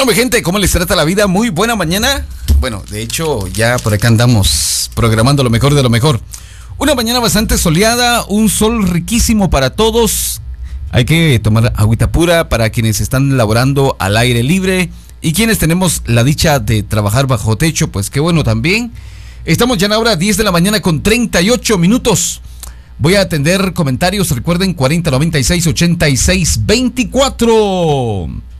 Bueno, mi gente, ¿cómo les trata la vida? Muy buena mañana. Bueno, de hecho, ya por acá andamos programando lo mejor de lo mejor. Una mañana bastante soleada, un sol riquísimo para todos. Hay que tomar agüita pura para quienes están laborando al aire libre y quienes tenemos la dicha de trabajar bajo techo, pues qué bueno también. Estamos ya en la hora 10 de la mañana con 38 minutos. Voy a atender comentarios, recuerden 4096-8624.